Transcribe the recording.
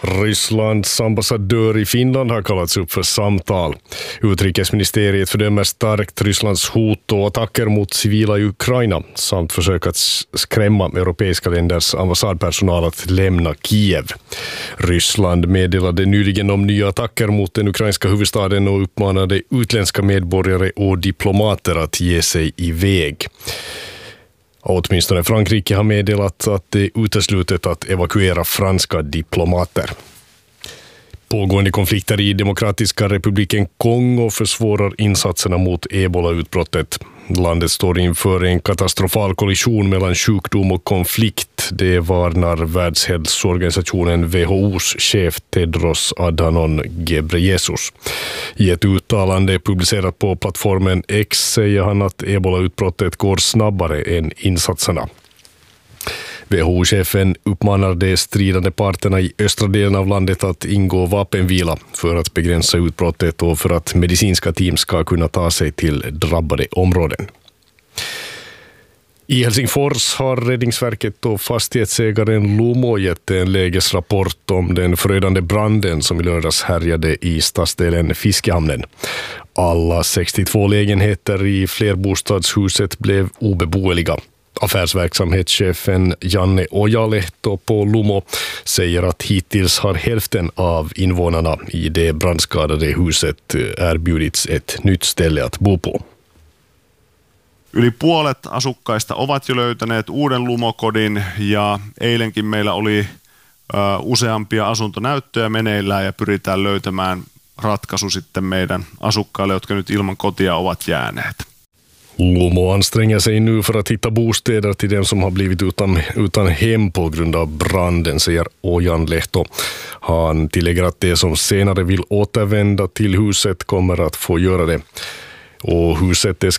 Rysslands ambassadör i Finland har kallats upp för samtal. Utrikesministeriet fördömer starkt Rysslands hot och attacker mot civila i Ukraina samt försök att skrämma europeiska länders ambassadpersonal att lämna Kiev. Ryssland meddelade nyligen om nya attacker mot den ukrainska huvudstaden och uppmanade utländska medborgare och diplomater att ge sig iväg. Åtminstone Frankrike har meddelat att det är uteslutet att evakuera franska diplomater. Pågående konflikter i Demokratiska republiken Kongo försvårar insatserna mot ebola-utbrottet. Landet står inför en katastrofal kollision mellan sjukdom och konflikt. Det varnar Världshälsoorganisationen WHO:s chef Tedros Adhanom Ghebreyesus. I ett uttalande publicerat på plattformen X säger han att ebola-utbrottet går snabbare än insatserna. WHO-chefen uppmanar de stridande parterna i östra delen av landet att ingå vapenvila för att begränsa utbrottet och för att medicinska team ska kunna ta sig till drabbade områden. I Helsingfors har Räddningsverket och fastighetsägaren Lumo gett en lägesrapport om den förödande branden som i lördags härjade i stadsdelen Fiskehamnen. Alla 62 lägenheter i flerbostadshuset blev obeboeliga. Affärsverksamhetschefen Janne Ojalehto på Lumo säger att hittills har hälften av invånarna i det brandskadade huset erbjudits ett nytt ställe att bo på. Yli puolet asukkaista ovat jo löytäneet uuden Lumokodin ja eilenkin meillä oli useampia asuntonäyttöjä meneillään ja pyritään löytämään ratkaisu sitten meidän asukkaille, jotka nyt ilman kotia ovat jääneet. Lumo anstränger sig nu för att hitta bostäder till dem som har blivit utan hem på grund av branden, säger Ojan Lehto. Han tillägger att de som senare vill återvända till huset kommer att få göra det. Och huset